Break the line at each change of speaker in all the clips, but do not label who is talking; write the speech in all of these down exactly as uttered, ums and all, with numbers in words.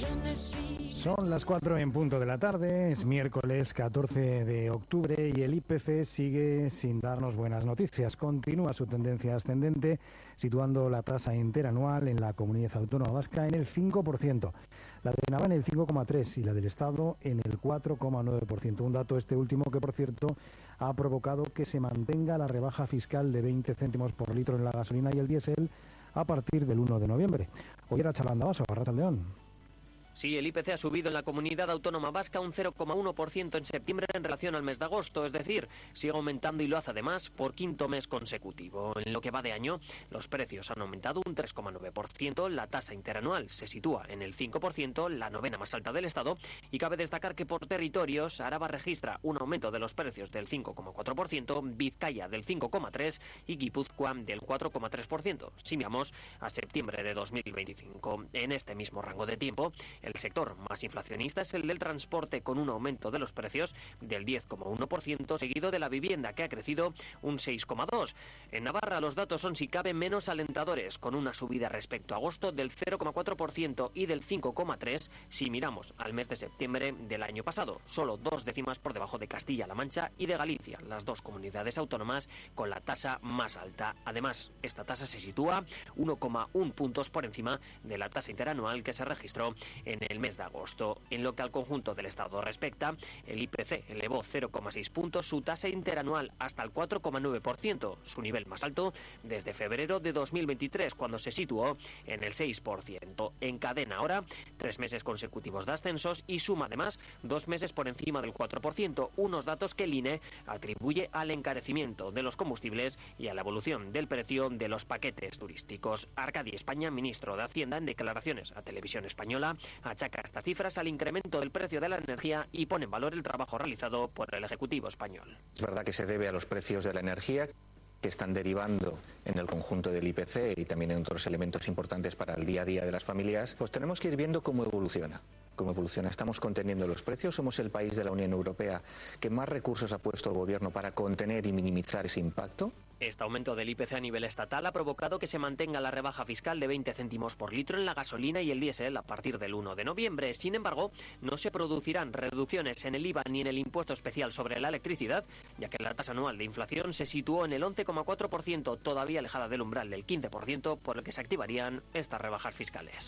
Son las cuatro en punto de la tarde, es miércoles catorce de octubre y el I P C sigue sin darnos buenas noticias. Continúa su tendencia ascendente, situando la tasa interanual en la Comunidad Autónoma Vasca en el cinco por ciento. La de Navarra en el cinco coma tres por ciento y la del Estado en el cuatro coma nueve por ciento. Un dato este último que, por cierto, ha provocado que se mantenga la rebaja fiscal de veinte céntimos por litro en la gasolina y el diésel a partir del uno de noviembre. Hoy era Chalandabaso, Arratsaldeon.
Sí, el I P C ha subido en la Comunidad Autónoma Vasca un cero coma uno por ciento en septiembre en relación al mes de agosto, es decir, sigue aumentando y lo hace además por quinto mes consecutivo. En lo que va de año, los precios han aumentado un tres coma nueve por ciento, la tasa interanual se sitúa en el cinco por ciento, la novena más alta del Estado, y cabe destacar que por territorios, Araba registra un aumento de los precios del cinco coma cuatro por ciento, Vizcaya del cinco coma tres por ciento y Guipúzcoa del cuatro coma tres por ciento. Si miramos a septiembre de dos mil veinticinco, en este mismo rango de tiempo, el sector más inflacionista es el del transporte, con un aumento de los precios del diez coma uno por ciento, seguido de la vivienda, que ha crecido un seis coma dos por ciento. En Navarra los datos son, si cabe, menos alentadores, con una subida respecto a agosto del cero coma cuatro por ciento y del cinco coma tres por ciento si miramos al mes de septiembre del año pasado, solo dos décimas por debajo de Castilla-La Mancha y de Galicia, las dos comunidades autónomas con la tasa más alta. Además, esta tasa se sitúa uno coma uno puntos por encima de la tasa interanual que se registró en el mes de agosto. En lo que al conjunto del Estado respecta, el I P C elevó cero coma seis puntos su tasa interanual hasta el cuatro coma nueve por ciento, su nivel más alto desde febrero de dos mil veintitrés, cuando se situó en el seis por ciento. Encadena ahora tres meses consecutivos de ascensos y suma además dos meses por encima del cuatro por ciento, unos datos que el I N E atribuye al encarecimiento de los combustibles y a la evolución del precio de los paquetes turísticos. Arcadi España, ministro de Hacienda, en declaraciones a Televisión Española, achaca estas cifras al incremento del precio de la energía y pone en valor el trabajo realizado por el Ejecutivo español.
Es verdad que se debe a los precios de la energía, que están derivando en el conjunto del I P C y también en otros elementos importantes para el día a día de las familias. Pues tenemos que ir viendo cómo evoluciona. Cómo evoluciona. Estamos conteniendo los precios, somos el país de la Unión Europea que más recursos ha puesto el gobierno para contener y minimizar ese impacto.
Este aumento del I P C a nivel estatal ha provocado que se mantenga la rebaja fiscal de veinte céntimos por litro en la gasolina y el diésel a partir del uno de noviembre. Sin embargo, no se producirán reducciones en el I V A ni en el impuesto especial sobre la electricidad, ya que la tasa anual de inflación se situó en el once coma cuatro por ciento, todavía alejada del umbral del quince por ciento, por el que se activarían estas rebajas fiscales.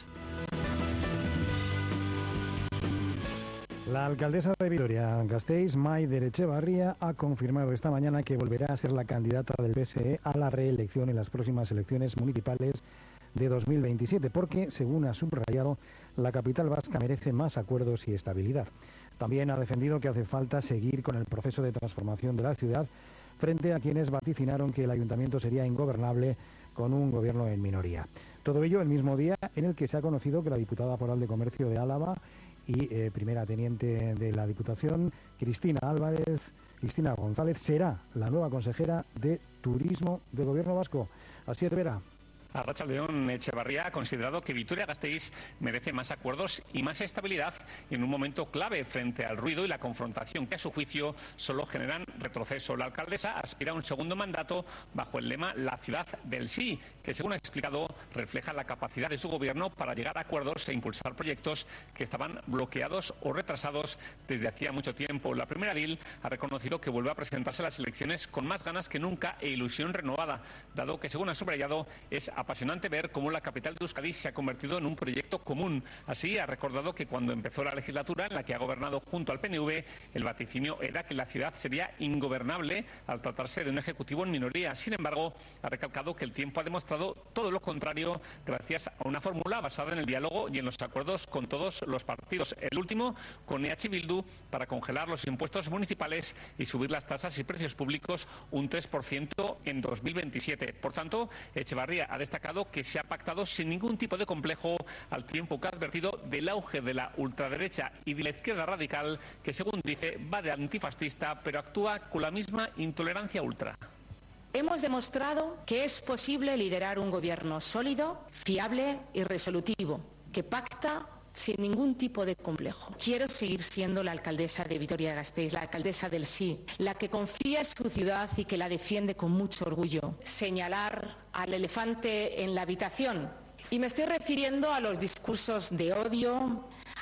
La alcaldesa de Vitoria-Gasteiz, Maider Etxebarria, ha confirmado esta mañana que volverá a ser la candidata del P S E a la reelección en las próximas elecciones municipales de dos mil veintisiete, porque, según ha subrayado, la capital vasca merece más acuerdos y estabilidad. También ha defendido que hace falta seguir con el proceso de transformación de la ciudad, frente a quienes vaticinaron que el ayuntamiento sería ingobernable con un gobierno en minoría. Todo ello el mismo día en el que se ha conocido que la diputada foral de Comercio de Álava y eh, primera teniente de la Diputación, Cristina Álvarez, Cristina González, será la nueva consejera de Turismo del Gobierno vasco. Así es, Vera.
Arratsaldeon. Etxebarria ha considerado que Vitoria-Gasteiz merece más acuerdos y más estabilidad en un momento clave frente al ruido y la confrontación que, a su juicio, solo generan retroceso. La alcaldesa aspira a un segundo mandato bajo el lema La ciudad del sí, que, según ha explicado, refleja la capacidad de su gobierno para llegar a acuerdos e impulsar proyectos que estaban bloqueados o retrasados desde hacía mucho tiempo. La primera edil ha reconocido que vuelve a presentarse a las elecciones con más ganas que nunca e ilusión renovada, dado que, según ha subrayado, es apasionante ver cómo la capital de Euskadi se ha convertido en un proyecto común. Así, ha recordado que cuando empezó la legislatura en la que ha gobernado junto al P N V, el vaticinio era que la ciudad sería ingobernable al tratarse de un ejecutivo en minoría. Sin embargo, ha recalcado que el tiempo ha demostrado todo lo contrario, gracias a una fórmula basada en el diálogo y en los acuerdos con todos los partidos. El último con E H Bildu para congelar los impuestos municipales y subir las tasas y precios públicos un tres por ciento en dos mil veintisiete. Por tanto, Etxebarria ha destacado que se ha pactado sin ningún tipo de complejo, al tiempo que ha advertido del auge de la ultraderecha y de la izquierda radical, que, según dice, va de antifascista, pero actúa con la misma intolerancia ultra.
Hemos demostrado que es posible liderar un gobierno sólido, fiable y resolutivo, que pacta sin ningún tipo de complejo. Quiero seguir siendo la alcaldesa de Vitoria-Gasteiz, la alcaldesa del sí, la que confía en su ciudad y que la defiende con mucho orgullo. Señalar al elefante en la habitación. Y me estoy refiriendo a los discursos de odio,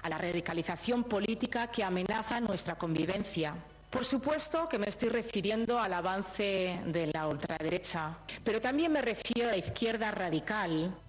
a la radicalización política que amenaza nuestra convivencia. Por supuesto que me estoy refiriendo al avance de la ultraderecha, pero también me refiero a la izquierda radical